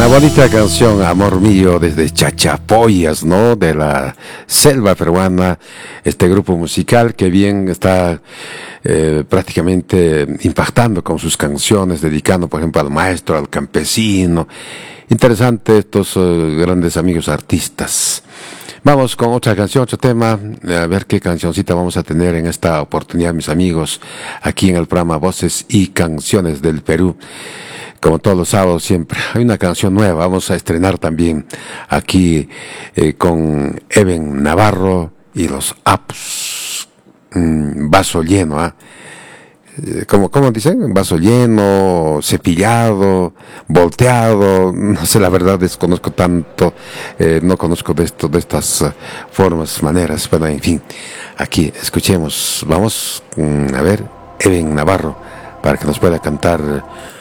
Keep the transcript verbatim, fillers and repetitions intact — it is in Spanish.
Una bonita canción, Amor Mío, desde Chachapoyas, ¿no? De la selva peruana, este grupo musical que bien está eh, prácticamente impactando con sus canciones, dedicando, por ejemplo, al maestro, al campesino. Interesante estos uh, grandes amigos artistas. Vamos con otra canción, otro tema, a ver qué cancioncita vamos a tener en esta oportunidad, mis amigos, aquí en el programa Voces y Canciones del Perú. Como todos los sábados siempre hay una canción nueva, vamos a estrenar también aquí eh, con Eben Navarro y los Apus. Mm, vaso lleno, ¿ah? ¿eh? ¿Cómo, ¿Cómo dicen? Vaso lleno, cepillado, volteado, no sé, la verdad desconozco tanto, eh, no conozco de esto, de estas uh, formas, maneras, pero en fin, aquí escuchemos, vamos mm, a ver, Eben Navarro, para que nos pueda cantar